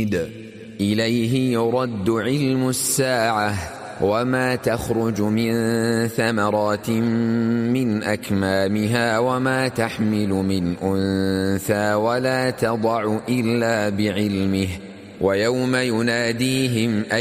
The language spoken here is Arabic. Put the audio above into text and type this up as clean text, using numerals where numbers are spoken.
إليه يرد علم الساعة وما تخرج من ثمرات من أكمامها وما تحمل من أنثى ولا تضع إلا بعلمه ويوم يناديهم